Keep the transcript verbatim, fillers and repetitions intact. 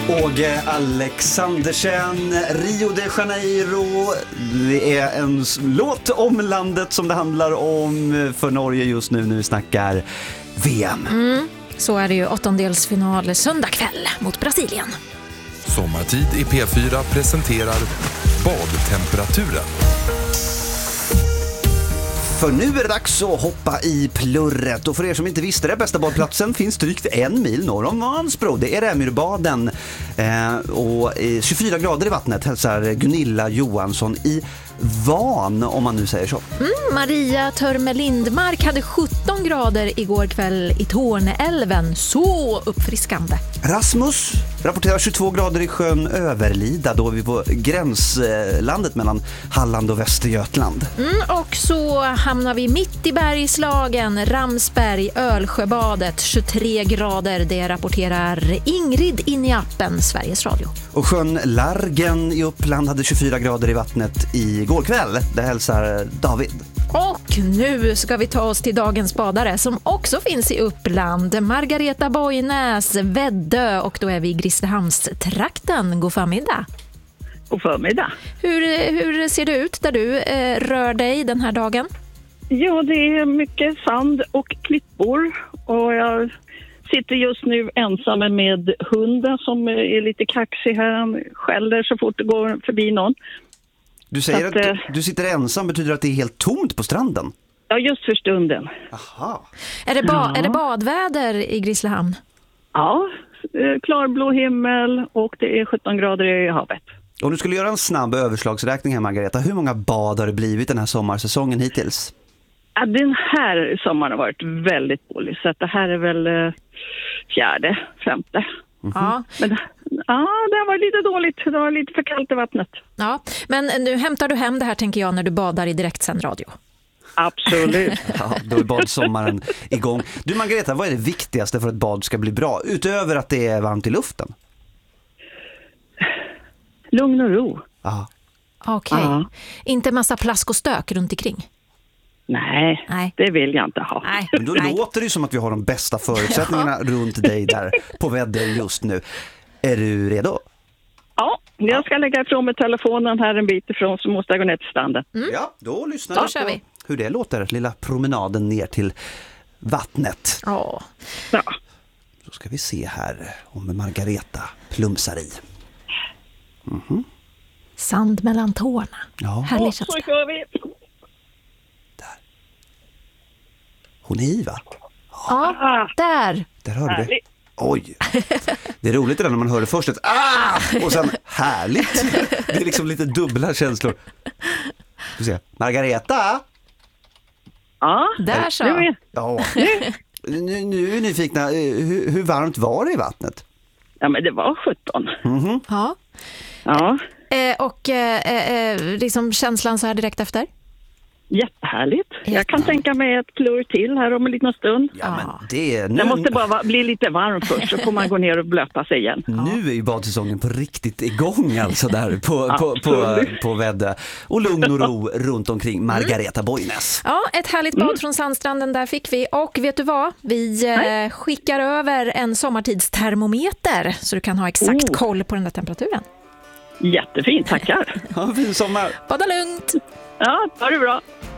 Åge Alexandersen, Rio de Janeiro. Det är en låt om landet som det handlar om för Norge just nu när vi snackar V M. Mm, så är det ju åttondelsfinal söndag kväll mot Brasilien. Sommartid i P fyra presenterar badtemperaturen. För nu är det dags att hoppa i plurret. Och för er som inte visste det, bästa badplatsen finns drygt en mil norr om Vansbro. Det är Rämyrbaden. Eh, och tjugofyra grader i vattnet hälsar Gunilla Johansson i Van, om man nu säger så. Mm, Maria Törme Lindmark hade sjutton grader igår kväll i Torneälven. Så uppfriskande. Rasmus rapporterar tjugotvå grader i sjön Överlida. Då är vi på gränslandet mellan Halland och Västergötland. Mm, och så hamnar vi mitt i Bergslagen, Ramsberg, Ölsjöbadet, tjugotre grader. Det rapporterar Ingrid in i appen Sveriges Radio. Och sjön Largen i Uppland hade tjugofyra grader i vattnet igår kväll. Det hälsar David. Och nu ska vi ta oss till dagens badare som också finns i Uppland. Margareta Bojnäs, Väddö, och då är vi i Grisslehamnstrakten. God förmiddag. God förmiddag. Hur, hur ser det ut där du eh, rör dig den här dagen? Ja, det är mycket sand och klippor och jag sitter just nu ensam med hunden som är lite kaxig här. Han skäller så fort det går förbi någon. Du säger att, att, att du sitter ensam, betyder att det är helt tomt på stranden? Ja, just för stunden. Aha. Är det, ba- Ja. är det badväder i Grisslehamn? Ja, klarblå himmel och det är sjutton grader i havet. Om du skulle göra en snabb överslagsräkning här, Margareta, hur många bad har det blivit den här sommarsäsongen hittills? Ja, den här sommaren har varit väldigt dålig så att det här är väl eh, fjärde, femte. Mm-hmm. Ja. Men ja, det har varit lite dåligt. Det var lite för kallt i vattnet. Ja, men nu hämtar du hem det här, tänker jag, när du badar i direktsänd radio. Absolut. Ja, då är badsommaren igång. Du, Margareta, vad är det viktigaste för att bad ska bli bra? Utöver att det är varmt i luften? Lugn och ro. Ja. Okej. Ja. Inte massa plask och stök runt omkring? Nej, Nej. det vill jag inte ha. Nej. Men då Nej. låter det ju som att vi har de bästa förutsättningarna runt dig där på väder just nu. Är du redo? Ja, jag ska lägga ifrån mig telefonen här en bit ifrån så måste jag gå ner till stranden. Mm. Ja, då lyssnar Då vi kör på vi. hur det låter. Lilla promenaden ner till vattnet. Ja. Ja. Så ska vi se här om Margareta plumsar i. Mhm. Sand mellan tårna. Ja, Härlig Så känsla. kör vi. hon är i, va? Ja, Ah, där. Där hörde vi. härligt. Oj, det är roligt det där när man hör det först ett ah! Och sen härligt. Det är liksom lite dubbla känslor. Vi ser. Margareta? Ja, Där så. nu är Ja. Nu, nu är vi nyfikna. Hur, hur varmt var det i vattnet? ja, men det var sjutton. Mhm. Ja. Ja, Eh, och eh, eh, liksom känslan så här direkt efter? jättehärligt. Jag kan tänka mig ett plur till här om en liten stund. Ja, men det nu, Det måste bara va- bli lite varm först så får man gå ner och blöta sig igen. nu är ju badsäsongen på riktigt igång alltså där på, på, på, Absolut. på Väddö. Och lugn och ro runt omkring Margareta Bojnäs. Ja, ett härligt bad från sandstranden där fick vi. Och vet du vad? Vi eh, skickar över en sommartidstermometer så du kan ha exakt Oh. koll på den där temperaturen. Jättefint, tackar. Ja, fin sommar. Bada lugnt! Ja, ha det bra.